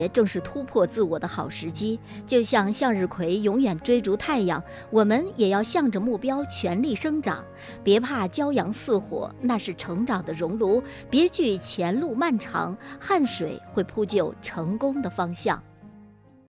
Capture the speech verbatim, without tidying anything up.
也正是突破自我的好时机。就像向日葵永远追逐太阳，我们也要向着目标全力生长。别怕骄阳似火，那是成长的熔炉；别惧前路漫长，汗水会铺就成功的方向。